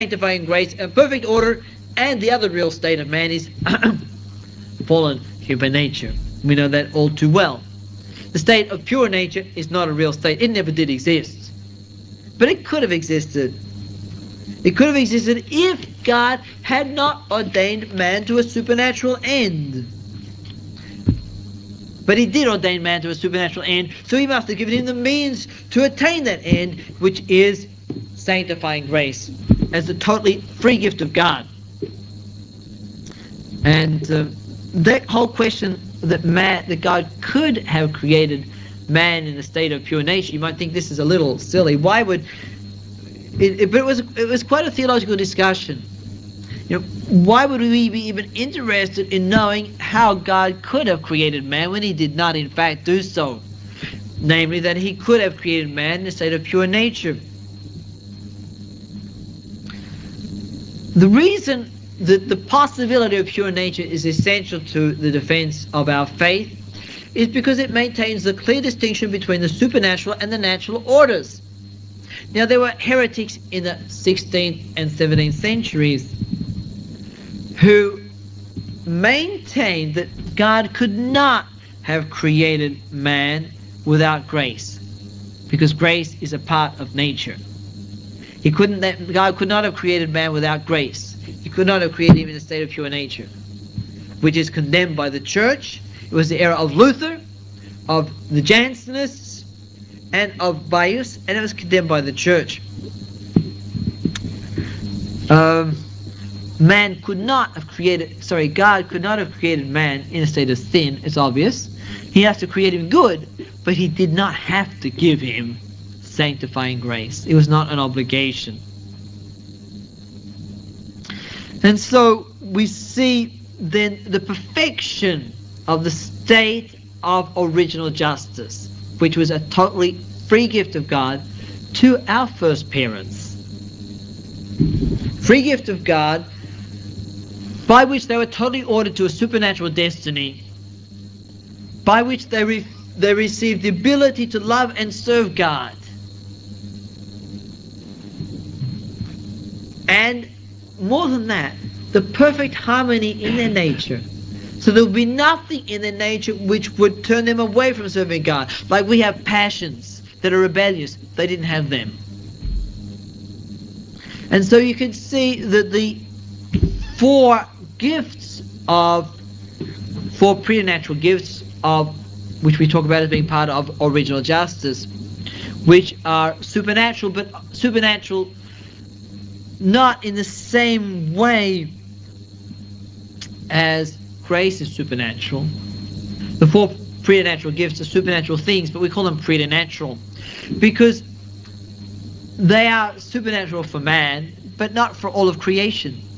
sanctifying grace and perfect order, and the other real state of man is fallen human nature. We know that all too well. The state of pure nature is not a real state. It never did exist. But it could have existed. It could have existed if God had not ordained man to a supernatural end. But he did ordain man to a supernatural end, so he must have given him the means to attain that end, which is sanctifying grace, as a totally free gift of God. And that whole question that God could have created man in a state of pure nature, you might think this is a little silly. Why would it? But it was quite a theological discussion. You know, why would we be even interested in knowing how God could have created man when he did not in fact do so? Namely, that he could have created man in a state of pure nature. The reason that the possibility of pure nature is essential to the defense of our faith is because it maintains the clear distinction between the supernatural and the natural orders. Now, there were heretics in the 16th and 17th centuries who maintained that God could not have created man without grace, because grace is a part of nature. God could not have created man without grace. He could not have created him in a state of pure nature, which is condemned by the church. It was the era of Luther, of the Jansenists, and of Baius, and it was condemned by the church. God could not have created man in a state of sin, it's obvious. He has to create him good, but he did not have to give him sanctifying grace. It was not an obligation. And so we see then the perfection of the state of original justice, which was a totally free gift of God to our first parents. Free gift of God, by which they were totally ordered to a supernatural destiny, by which they received the ability to love and serve God. And more than that, the perfect harmony in their nature. So there would be nothing in their nature which would turn them away from serving God. Like we have passions that are rebellious. They didn't have them. And so you can see that the four preternatural gifts of which we talk about as being part of original justice, which are supernatural, but supernatural not in the same way as grace is supernatural. The four preternatural gifts are supernatural things, but we call them preternatural because they are supernatural for man, but not for all of creation.